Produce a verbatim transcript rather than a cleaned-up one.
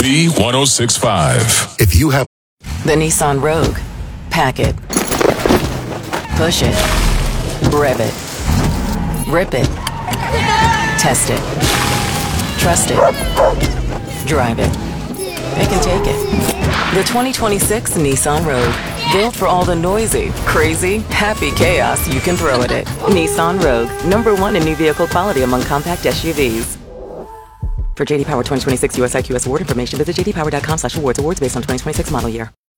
B one oh six point five. If you have The Nissan Rogue. Pack it. Push it. Rev it. Rip it. Test it. Trust it. Drive it. Pick and take it. The twenty twenty-six Nissan Rogue. Built for all the noisy, crazy, happy chaos you can throw at it. Nissan Rogue. Number one in new vehicle quality among compact S U Vs. For J D Power twenty twenty-six U S I Q S award information, visit j d power dot com slash awards. Awards based on twenty twenty-six model year.